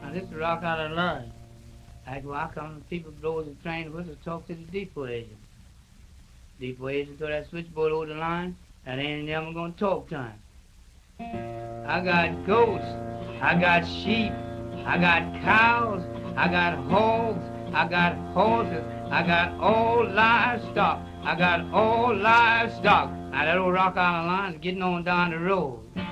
Now this is Rock out of line. Like why come people blow the train whistle talk to the depot agent? Depot agent throw that switchboard over the line, and they ain't never gonna talk to him. I got goats, I got sheep, I got cows, I got hogs, I got horses, I got all livestock. I got all livestock. Now that old Rock Island line is getting on down the road.